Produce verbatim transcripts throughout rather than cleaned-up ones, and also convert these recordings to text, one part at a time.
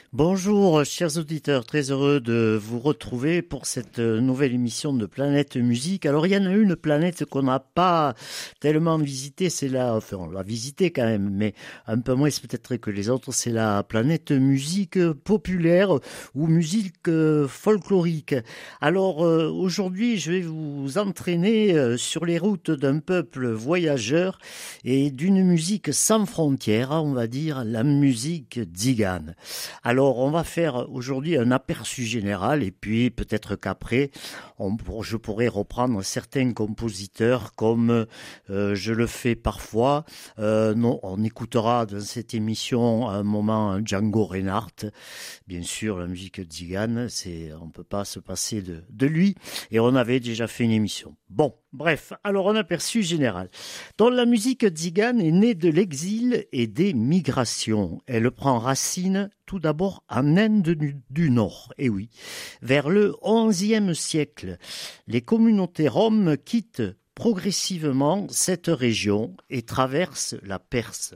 Bonjour, chers auditeurs, très heureux de vous retrouver pour cette nouvelle émission de Planète Musique. Alors, il y en a une planète qu'on n'a pas tellement visitée, c'est la, enfin, on l'a visitée quand même, mais un peu moins peut-être que les autres, c'est la planète musique populaire ou musique folklorique. Alors, aujourd'hui, je vais vous entraîner sur les routes d'un peuple voyageur et d'une musique sans frontières, on va dire la musique tzigane. Alors, Alors, on va faire aujourd'hui un aperçu général et puis peut-être qu'après, on, je pourrais reprendre certains compositeurs comme euh, je le fais parfois. Euh, non, on écoutera dans cette émission à un moment Django Reinhardt. Bien sûr, la musique tzigane, c'est, on ne peut pas se passer de, de lui et on avait déjà fait une émission. Bon, bref, alors un aperçu général. Donc la musique tzigane est née de l'exil et des migrations. Elle prend racine tout d'abord en Inde du, du Nord, et oui. Vers le onzième siècle, les communautés roms quittent progressivement cette région et traversent la Perse,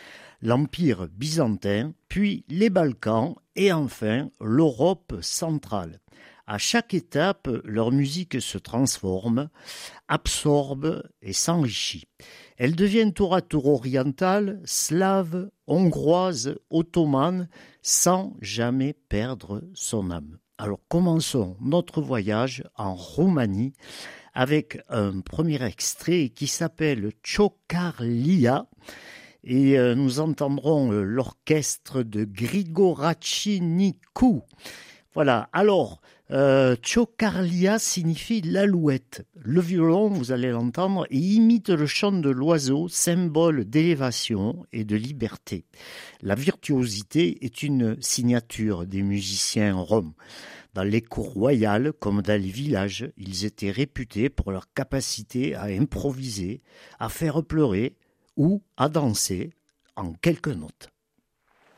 l'Empire byzantin, puis les Balkans et enfin l'Europe centrale. À chaque étape, leur musique se transforme, absorbe et s'enrichit. Elle devient tour à tour orientale, slave, hongroise, ottomane, sans jamais perdre son âme. Alors commençons notre voyage en Roumanie avec un premier extrait qui s'appelle Ciocarlia. Et nous entendrons l'orchestre de Grigoraci Nicu. Voilà, alors, euh, Ciocarlia signifie l'alouette. Le violon, vous allez l'entendre, imite le chant de l'oiseau, symbole d'élévation et de liberté. La virtuosité est une signature des musiciens roms. Dans les cours royales comme dans les villages, ils étaient réputés pour leur capacité à improviser, à faire pleurer ou à danser en quelques notes.